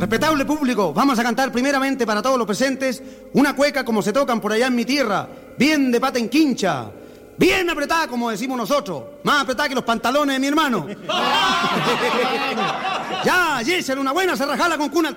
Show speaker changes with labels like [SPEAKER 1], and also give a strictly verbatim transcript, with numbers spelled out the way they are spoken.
[SPEAKER 1] Respetable público, vamos a cantar primeramente para todos los presentes una cueca como se tocan por allá en mi tierra, bien de pata en quincha, bien apretada como decimos nosotros, más apretada que los pantalones de mi hermano. Ya, Yesel, una buena cerrajala con cuna.